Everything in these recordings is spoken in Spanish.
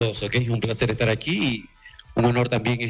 Ok, un placer estar aquí y un honor también,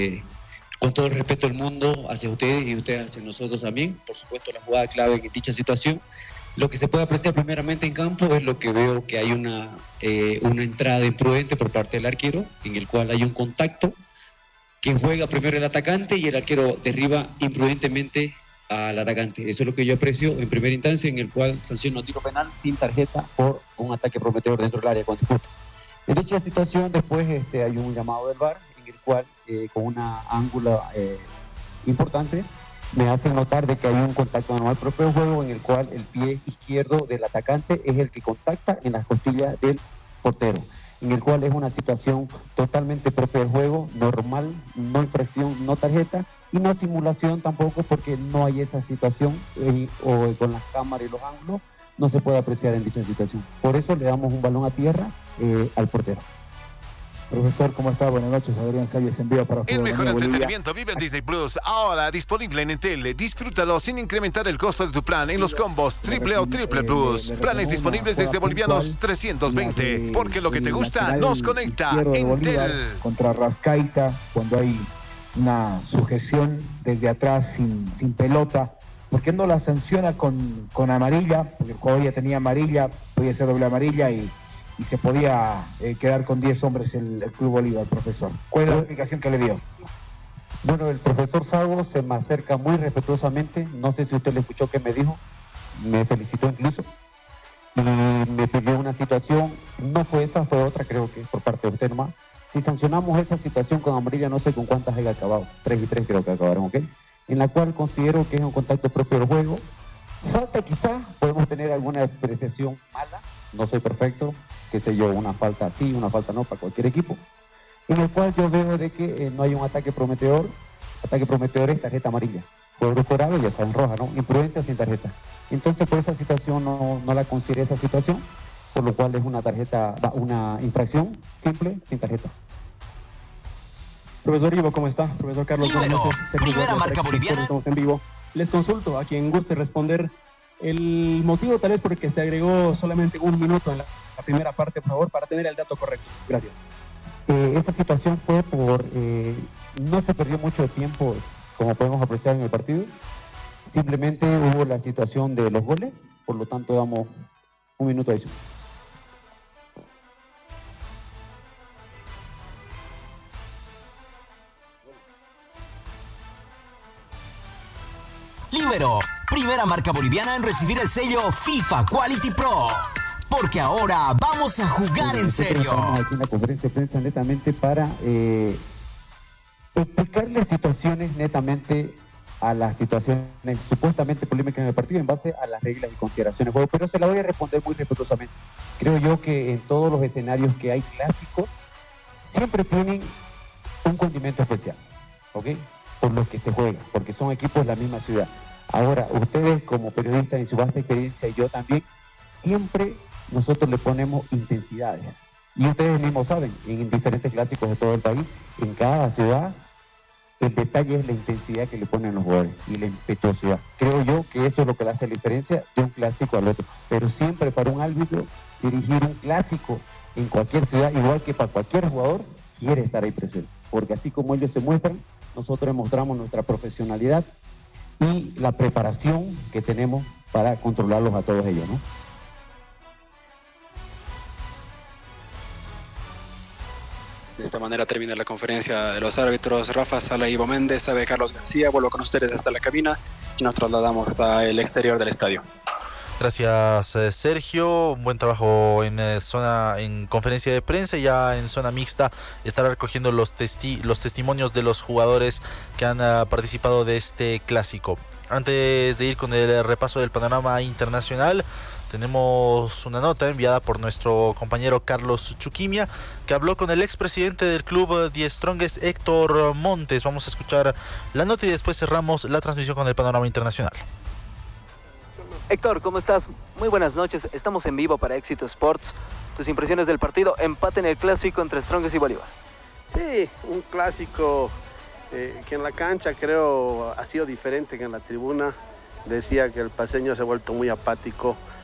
con todo el respeto del mundo hacia ustedes y ustedes hacia nosotros también. Por supuesto, la jugada clave en dicha situación. Lo que se puede apreciar primeramente en campo es lo que veo que hay una entrada imprudente por parte del arquero, en el cual hay un contacto que juega primero el atacante y el arquero derriba imprudentemente al atacante. Eso es lo que yo aprecio en primera instancia, en el cual sanciona tiro penal sin tarjeta por un ataque prometedor dentro del área con disputa. En dicha situación después hay un llamado del VAR en el cual con una ángulo importante me hacen notar de que hay un contacto manual propio del juego en el cual el pie izquierdo del atacante es el que contacta en las costillas del portero, en el cual es una situación totalmente propia del juego, normal, no infracción, no tarjeta y no simulación tampoco porque no hay esa situación o con las cámaras y los ángulos no se puede apreciar en dicha situación. Por eso le damos un balón a tierra al portero. Profesor, ¿cómo está? Buenas noches, Adrián Salles en vivo para El mejor entretenimiento vive en Disney Plus. Ahora disponible en Entel. Disfrútalo sin incrementar el costo de tu plan en los combos triple o triple plus. Planes disponibles desde bolivianos 320. Porque lo que te gusta nos conecta. Entel. Contra Rascaita, cuando hay una sujeción desde atrás sin pelota. ¿Por qué no la sanciona con amarilla? Porque el jugador ya tenía amarilla, podía ser doble amarilla y se podía quedar con 10 hombres el Club Bolívar, profesor. ¿Cuál es la explicación que le dio? Bueno, el profesor Sago se me acerca muy respetuosamente, no sé si usted le escuchó que me dijo, me felicitó incluso, y me pidió una situación, no fue esa, fue otra, creo que por parte de usted nomás. Si sancionamos esa situación con amarilla, no sé con cuántas haya acabado, 3 y 3 creo que acabaron, ¿ok? En la cual considero que es un contacto propio del juego. Falta quizá, podemos tener alguna apreciación mala, no soy perfecto, qué sé yo, una falta sí, una falta no para cualquier equipo, en el cual yo veo de que no hay un ataque prometedor es tarjeta amarilla, juego grave ya está en roja, ¿no? Imprudencia sin tarjeta. Entonces por esa situación no la consideré esa situación, por lo cual es una infracción simple sin tarjeta. Profesor Ivo, ¿cómo está? Profesor Carlos, buenas noches. Primera marca boliviana. Estamos en vivo. Les consulto, a quien guste responder, el motivo tal vez por el que se agregó solamente 1 minuto en la primera parte, por favor, para tener el dato correcto. Gracias. Esta situación fue no se perdió mucho tiempo, como podemos apreciar en el partido. Simplemente hubo la situación de los goles, por lo tanto damos 1 minuto adicional. Libero, primera marca boliviana en recibir el sello FIFA Quality Pro. Porque ahora vamos a jugar en serio. Estamos aquí en la conferencia de prensa netamente para explicarle situaciones netamente a las situaciones supuestamente polémicas en el partido en base a las reglas y consideraciones. Bueno, pero se la voy a responder muy respetuosamente. Creo yo que en todos los escenarios que hay clásicos siempre tienen un condimento especial, ¿ok? Por los que se juega, porque son equipos de la misma ciudad. Ahora, ustedes como periodistas en su vasta experiencia y yo también, siempre nosotros le ponemos intensidades. Y ustedes mismos saben, en diferentes clásicos de todo el país, en cada ciudad, el detalle es la intensidad que le ponen los jugadores y la impetuosidad. Creo yo que eso es lo que le hace la diferencia de un clásico al otro. Pero siempre para un árbitro, dirigir un clásico en cualquier ciudad, igual que para cualquier jugador, quiere estar ahí presente. Porque así como ellos se muestran, nosotros mostramos nuestra profesionalidad y la preparación que tenemos para controlarlos a todos ellos, ¿no? De esta manera termina la conferencia de los árbitros. Rafa Sala, Ivo Méndez, sabe Carlos García. Vuelvo con ustedes hasta la cabina y nos trasladamos hasta el exterior del estadio. Gracias, Sergio. Un buen trabajo en conferencia de prensa. Ya en zona mixta estará recogiendo los testimonios de los jugadores que han participado de este clásico. Antes de ir con el repaso del panorama internacional, tenemos una nota enviada por nuestro compañero Carlos Chuquimia, que habló con el expresidente del club The Strongest, Héctor Montes. Vamos a escuchar la nota y después cerramos la transmisión con el panorama internacional. Héctor, ¿cómo estás? Muy buenas noches, estamos en vivo para Éxito Sports. Tus impresiones del partido, empate en el clásico entre Strongest y Bolívar. Sí, un clásico que en la cancha creo ha sido diferente que en la tribuna. Decía que el paceño se ha vuelto muy apático,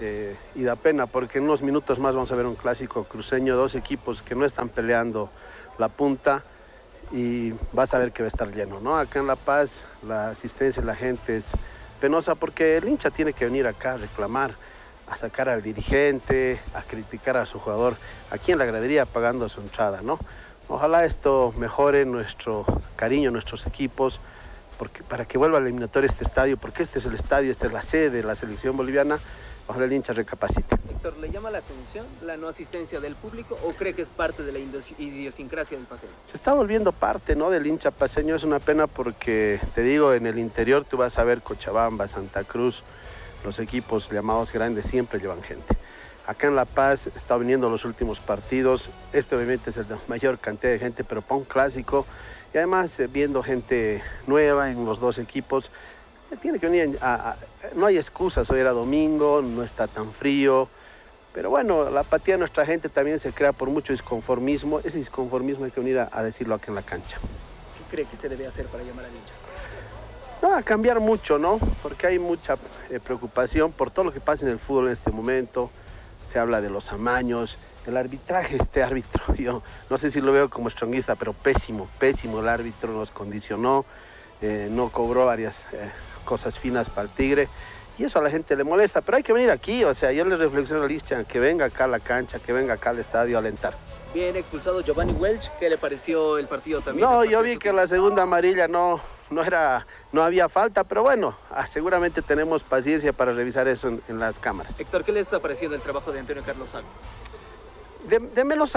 y da pena porque en unos minutos más vamos a ver un clásico cruceño, dos equipos que no están peleando la punta y vas a ver que va a estar lleno, ¿no? Acá en La Paz la asistencia de la gente es penosa porque el hincha tiene que venir acá a reclamar, a sacar al dirigente, a criticar a su jugador aquí en la gradería pagando su entrada, ¿no? Ojalá esto mejore nuestro cariño, nuestros equipos, porque para que vuelva a eliminatoria este estadio, porque este es el estadio, esta es la sede de la selección boliviana, ojalá el hincha recapacite. Héctor, ¿le llama la atención la no asistencia del público o cree que es parte de la idiosincrasia del paseño? Se está volviendo parte, ¿no?, del hincha paseño. Es una pena porque, te digo, en el interior tú vas a ver Cochabamba, Santa Cruz, los equipos llamados grandes siempre llevan gente. Acá en La Paz está viniendo los últimos partidos, este obviamente es el de mayor cantidad de gente, pero para un clásico, y además viendo gente nueva en los dos equipos, tiene que venir no hay excusas, hoy era domingo, no está tan frío, pero bueno, la apatía de nuestra gente también se crea por mucho disconformismo, ese disconformismo hay que venir a decirlo aquí en la cancha. ¿Qué cree que se debe hacer para llamar al hincha? No, a cambiar mucho, ¿no? Porque hay mucha preocupación por todo lo que pasa en el fútbol en este momento. Se habla de los amaños, el arbitraje, este árbitro, yo no sé si lo veo como stronguista, pero pésimo, pésimo el árbitro, nos condicionó, no cobró varias cosas finas para el Tigre, y eso a la gente le molesta, pero hay que venir aquí, o sea, yo le reflexiono al hincha, que venga acá a la cancha, que venga acá al estadio a alentar. Bien expulsado Giovanni Welch, ¿qué le pareció el partido también? No, yo vi que la segunda amarilla no había falta, pero bueno, seguramente tenemos paciencia para revisar eso en las cámaras. Héctor, ¿qué les ha parecido el trabajo de Antonio Carlos Salvo? De menos a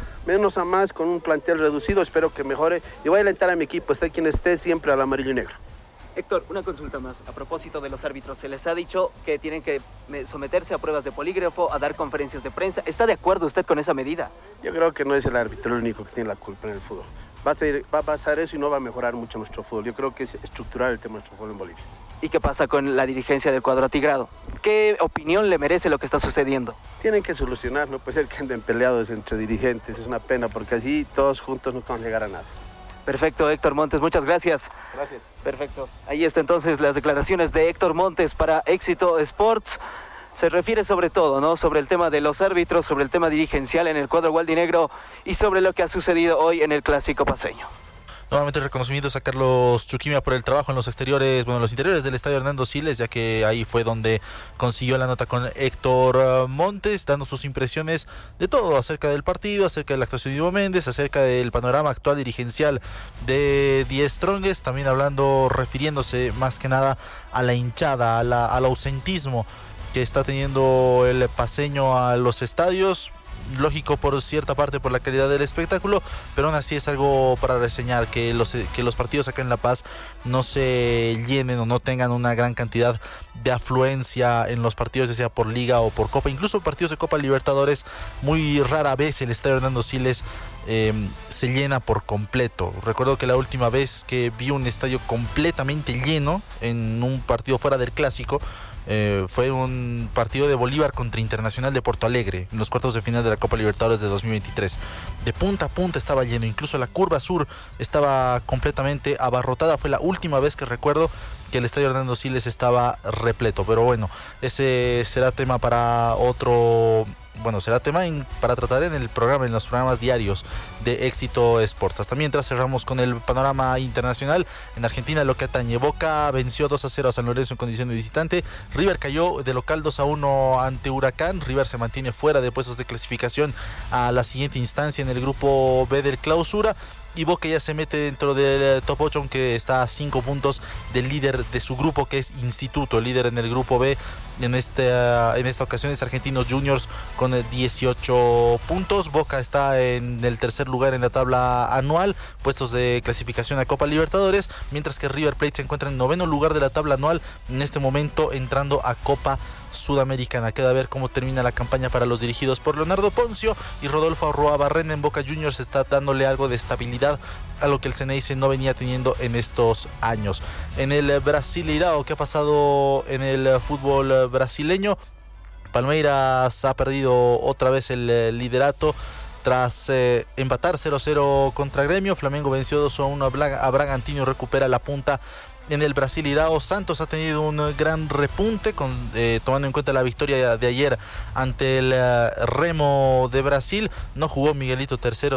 más, con un plantel reducido, espero que mejore, y voy a alentar a mi equipo, esté quien esté, siempre al amarillo y negro. Héctor, una consulta más, a propósito de los árbitros, se les ha dicho que tienen que someterse a pruebas de polígrafo, a dar conferencias de prensa, ¿está de acuerdo usted con esa medida? Yo creo que no es el árbitro el único que tiene la culpa en el fútbol. Va a pasar eso y no va a mejorar mucho nuestro fútbol. Yo creo que es estructural el tema de nuestro fútbol en Bolivia. ¿Y qué pasa con la dirigencia del cuadro atigrado? ¿Qué opinión le merece lo que está sucediendo? Tienen que solucionar, no puede ser que anden peleados entre dirigentes, es una pena, porque así todos juntos no van a llegar a nada. Perfecto, Héctor Montes, muchas gracias. Gracias. Perfecto. Ahí está entonces las declaraciones de Héctor Montes para Éxito Sports. Se refiere sobre todo, ¿no?, sobre el tema de los árbitros, sobre el tema dirigencial en el cuadro gualdinegro y sobre lo que ha sucedido hoy en el Clásico Paceño. Nuevamente reconocimientos a Carlos Chuquimia por el trabajo en los exteriores, los interiores del estadio Hernando Siles, ya que ahí fue donde consiguió la nota con Héctor Montes, dando sus impresiones de todo acerca del partido, acerca de la actuación de Ivo Méndez, acerca del panorama actual dirigencial de The Strongest, también refiriéndose más que nada a la hinchada, al ausentismo que está teniendo el paceño a los estadios. Lógico por cierta parte por la calidad del espectáculo, pero aún así es algo para reseñar que los partidos acá en La Paz no se llenen o no tengan una gran cantidad de afluencia en los partidos, ya sea por Liga o por Copa, incluso partidos de Copa Libertadores. Muy rara vez el estadio Hernando Siles se llena por completo. Recuerdo que la última vez que vi un estadio completamente lleno en un partido fuera del Clásico fue un partido de Bolívar contra Internacional de Porto Alegre en los cuartos de final de la Copa Libertadores de 2023. De punta a punta estaba lleno, incluso la curva sur estaba completamente abarrotada. Fue la última vez que recuerdo que el estadio Hernando Siles estaba repleto, pero bueno, ese será tema para otro. Será tema para tratar en los programas diarios de Éxito Sports. Hasta mientras cerramos con el panorama internacional. En Argentina, lo que atañe, Boca venció 2-0 a San Lorenzo en condición de visitante. River cayó de local 2-1 ante Huracán. River se mantiene fuera de puestos de clasificación a la siguiente instancia en el grupo B del Clausura. Y Boca ya se mete dentro del top 8, aunque está a 5 puntos del líder de su grupo, que es Instituto, el líder en el grupo B. En esta ocasión es Argentinos Juniors con 18 puntos. Boca está en el tercer lugar en la tabla anual, puestos de clasificación a Copa Libertadores, mientras que River Plate se encuentra en noveno lugar de la tabla anual, en este momento entrando a Copa Sudamericana. Queda a ver cómo termina la campaña para los dirigidos por Leonardo Poncio, y Rodolfo Arruabarrena en Boca Juniors está dándole algo de estabilidad a lo que el Ceneice no venía teniendo en estos años. En el Brasileirao, ¿qué ha pasado en el fútbol brasileño? Palmeiras ha perdido otra vez el liderato tras empatar 0-0 contra Gremio. Flamengo venció 2-1 a Bragantino y recupera la punta En el Brasileirao, Santos ha tenido un gran repunte, tomando en cuenta la victoria de ayer ante el Remo de Brasil. No jugó Miguelito III,